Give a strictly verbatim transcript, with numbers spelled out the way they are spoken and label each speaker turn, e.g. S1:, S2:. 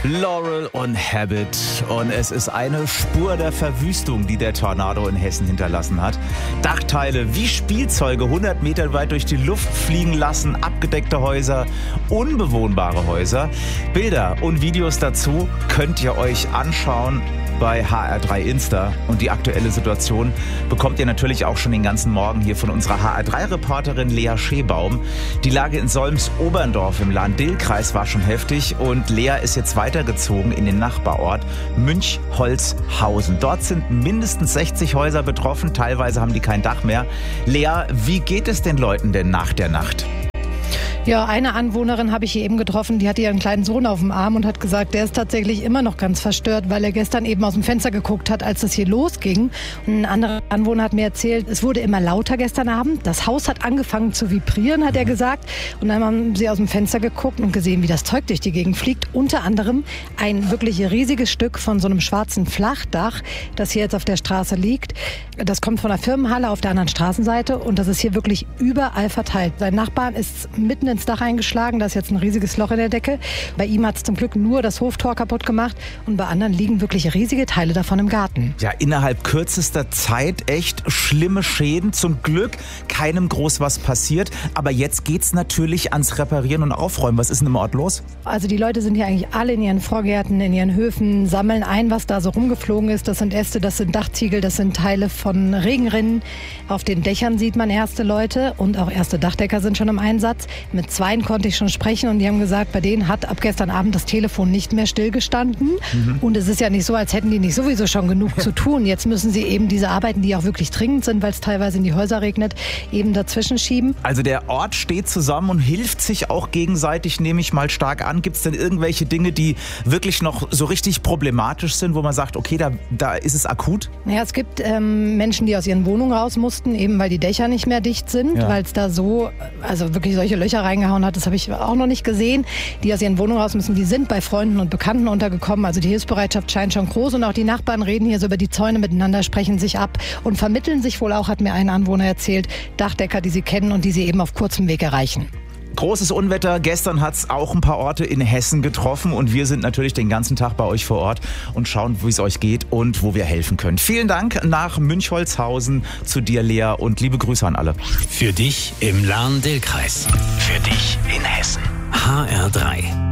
S1: Laurel und Habit. Und es ist eine Spur der Verwüstung, die der Tornado in Hessen hinterlassen hat. Dachteile wie Spielzeuge hundert Meter weit durch die Luft fliegen lassen, abgedeckte Häuser, unbewohnbare Häuser. Bilder und Videos dazu könnt ihr euch anschauen bei H R drei Insta. Und die aktuelle Situation bekommt ihr natürlich auch schon den ganzen Morgen hier von unserer H R drei Reporterin Lea Schebaum. Die Lage in Solms-Oberndorf im Lahn-Dill-Kreis war schon heftig und Lea ist jetzt weitergezogen in den Nachbarort Münchholzhausen. Dort sind mindestens sechzig Häuser betroffen, teilweise haben die kein Dach mehr. Lea, wie geht es den Leuten denn nach der Nacht?
S2: Ja, eine Anwohnerin habe ich hier eben getroffen, die hatte ihren kleinen Sohn auf dem Arm und hat gesagt, der ist tatsächlich immer noch ganz verstört, weil er gestern eben aus dem Fenster geguckt hat, als es hier losging. Und ein anderer Anwohner hat mir erzählt, es wurde immer lauter gestern Abend. Das Haus hat angefangen zu vibrieren, hat er gesagt. Und dann haben sie aus dem Fenster geguckt und gesehen, wie das Zeug durch die Gegend fliegt. Unter anderem ein wirklich riesiges Stück von so einem schwarzen Flachdach, das hier jetzt auf der Straße liegt. Das kommt von der Firmenhalle auf der anderen Straßenseite und das ist hier wirklich überall verteilt. Sein Nachbarn ist mitten ins Dach eingeschlagen, da ist jetzt ein riesiges Loch in der Decke. Bei ihm hat es zum Glück nur das Hoftor kaputt gemacht und bei anderen liegen wirklich riesige Teile davon im Garten.
S1: Ja, innerhalb kürzester Zeit echt schlimme Schäden. Zum Glück keinem groß was passiert. Aber jetzt geht's natürlich ans Reparieren und Aufräumen. Was ist denn im Ort los?
S2: Also die Leute sind hier eigentlich alle in ihren Vorgärten, in ihren Höfen, sammeln ein, was da so rumgeflogen ist. Das sind Äste, das sind Dachziegel, das sind Teile von Regenrinnen. Auf den Dächern sieht man erste Leute und auch erste Dachdecker sind schon im Einsatz. Mit zweien konnte ich schon sprechen und die haben gesagt, bei denen hat ab gestern Abend das Telefon nicht mehr stillgestanden. Mhm. Und es ist ja nicht so, als hätten die nicht sowieso schon genug zu tun. Jetzt müssen sie eben diese Arbeiten, die auch wirklich dringend sind, weil es teilweise in die Häuser regnet, eben dazwischen schieben.
S1: Also der Ort steht zusammen und hilft sich auch gegenseitig, nehme ich mal stark an. Gibt es denn irgendwelche Dinge, die wirklich noch so richtig problematisch sind, wo man sagt, okay, da, da ist es akut?
S2: Naja, es gibt ähm, Menschen, die aus ihren Wohnungen raus mussten, eben weil die Dächer nicht mehr dicht sind, ja. Weil es da so, also wirklich solche Löcher reingehauen hat, das habe ich auch noch nicht gesehen, die aus ihren Wohnungen raus müssen, die sind bei Freunden und Bekannten untergekommen, also die Hilfsbereitschaft scheint schon groß und auch die Nachbarn reden hier so über die Zäune miteinander, sprechen sich ab und vermitteln sich wohl auch, hat mir ein Anwohner erzählt, Dachdecker, die sie kennen und die sie eben auf kurzem Weg erreichen.
S1: Großes Unwetter. Gestern hat es auch ein paar Orte in Hessen getroffen und wir sind natürlich den ganzen Tag bei euch vor Ort und schauen, wie es euch geht und wo wir helfen können. Vielen Dank nach Münchholzhausen zu dir, Lea, und liebe Grüße an alle.
S3: Für dich im Lahn-Dill-Kreis. Für dich in Hessen. H R drei.